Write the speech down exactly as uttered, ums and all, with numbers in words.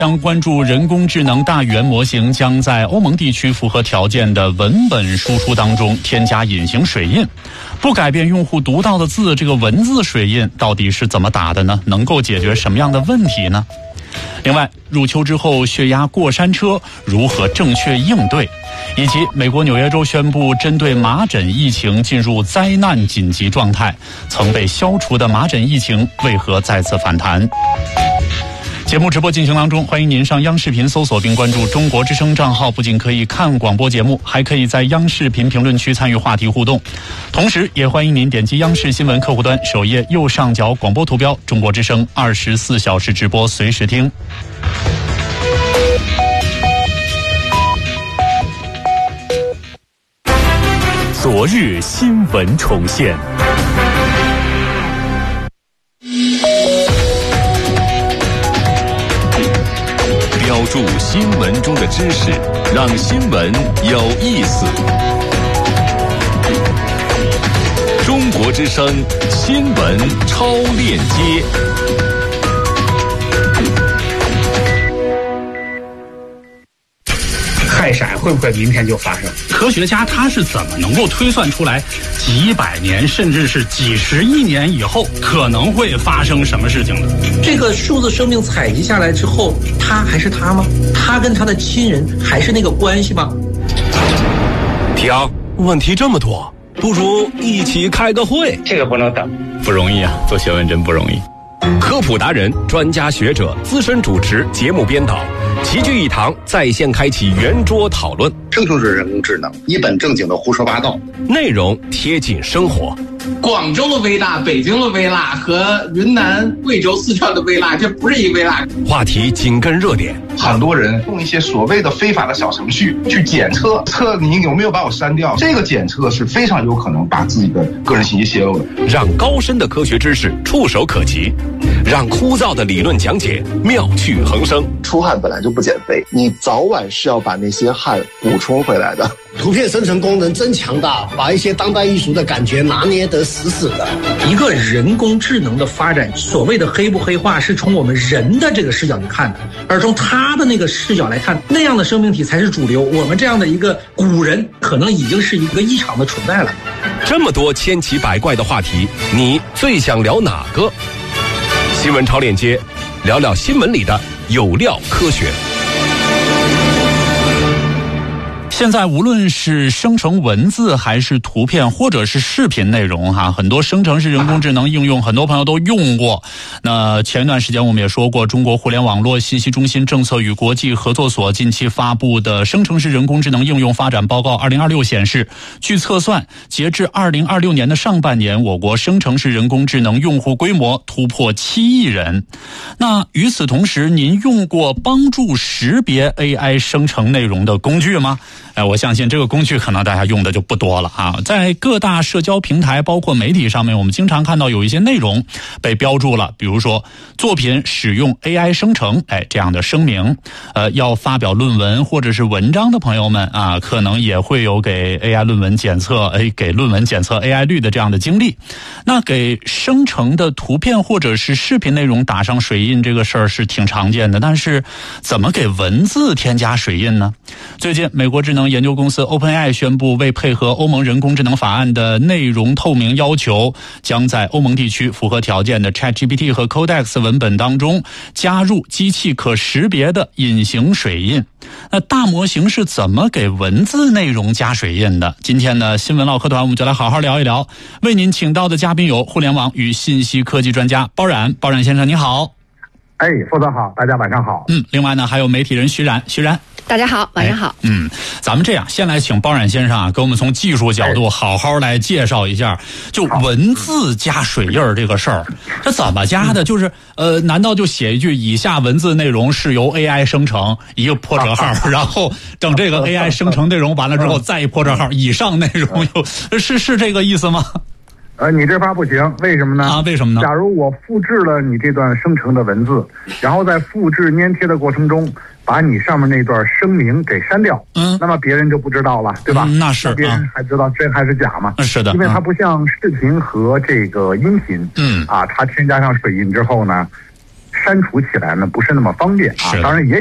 将关注人工智能大语言模型将在欧盟地区符合条件的文本输出当中添加隐形水印，不改变用户读到的字，这个文字水印到底是怎么打的呢？能够解决什么样的问题呢？另外，入秋之后血压过山车如何正确应对，以及美国纽约州宣布针对麻疹疫情进入灾难紧急状态，曾被消除的麻疹疫情为何再次反弹？节目直播进行当中，欢迎您上央视频搜索并关注中国之声账号，不仅可以看广播节目，还可以在央视频评论区参与话题互动。同时也欢迎您点击央视新闻客户端首页右上角广播图标，中国之声二十四小时直播随时听。昨日新闻重现，标注新闻中的知识，让新闻有意思。中国之声新闻超链接。 氦闪会不会明天就发生？科学家他是怎么能够推算出来几百年甚至是几十亿年以后可能会发生什么事情的？ 这个数字生命采集下来之后，他还是他吗？他跟他的亲人还是那个关系吗？ 停，问题这么多，不如一起开个会。 这个不能等， 不容易啊，做学问真不容易。 科普达人、专家学者、资深主持、节目编导齐聚一堂，在线开启圆桌讨论。 生成式人工智能一本正经的胡说八道， 内容贴近生活。 广州的微辣、北京的微辣和云南、贵州、四川的微辣，这不是一微辣。 话题紧跟热点， 很多人用一些所谓的非法的小程序去检测，测你有没有把我删掉。这个检测是非常有可能把自己的个人信息泄露的。 让高深的科学知识触手可及，让枯燥的理论讲解妙趣横生。 出汗本来就不减肥，你早晚是要把那些汗补充回来的。 图片生成功能真强大，把一些当代艺术的感觉拿捏得死死的。 一个人工智能的发展，所谓的黑不黑化是从我们人的这个视角去看的，而从他的那个视角来看，那样的生命体才是主流。我们这样的一个古人可能已经是一个异常的存在了。 这么多千奇百怪的话题，你最想聊哪个？新闻超链接，聊聊新闻里的有料科学。 现在无论是生成文字还是图片或者是视频内容哈，很多生成式人工智能应用很多朋友都用过。那前一段时间我们也说过，中国互联网络信息中心政策与国际合作所近期发布的生成式人工智能应用发展报告二零二六显示，据测算，截至二零二六年的上半年，我国生成式人工智能用户规模突破七亿人。那与此同时，您用过帮助识别 A I 生成内容的工具吗？哎，我相信这个工具可能大家用的就不多了啊。在各大社交平台包括媒体上面，我们经常看到有一些内容被标注了，比如说作品使用 A I 生成，哎，这样的声明。呃，要发表论文或者是文章的朋友们啊，可能也会有给 A I 论文检测，哎，给论文检测 A I 率的这样的经历。那给生成的图片或者是视频内容打上水印，这个事儿是挺常见的，但是怎么给文字添加水印呢？最近，美国智能研究公司 OpenAI 宣布，为配合欧盟人工智能法案的内容透明要求，将在欧盟地区符合条件的 ChatGPT 和 Codex 文本当中加入机器可识别的隐形水印。那大模型是怎么给文字内容加水印的？今天呢，新闻唠嗑团我们就来好好聊一聊。为您请到的嘉宾有互联网与信息科技专家包冉，包冉先生你好。 哎，副总好，大家晚上好。 嗯，另外呢还有媒体人徐冉，徐冉。 大家好，晚上好。 嗯，咱们这样，先来请包冉先生啊，给我们从技术角度好好来介绍一下，就文字加水印这个事儿，这怎么加的？就是呃，难道就写一句以下文字内容是由 A I 生成，一个破折号，然后等这个 A I 生成内容完了之后再一破折号，以上内容有是是这个意思吗？ 呃，你这法不行，为什么呢？ 啊，为什么呢？ 假如我复制了你这段生成的文字，然后在复制粘贴的过程中，把你上面那段声明给删掉，嗯，那么别人就不知道了，对吧？ 嗯、那是， 那别人还知道真还是假吗？ 嗯、是的， 因为它不像视频和这个音频，嗯，啊，它添加上水印之后呢， 删除起来呢不是那么方便啊。当然也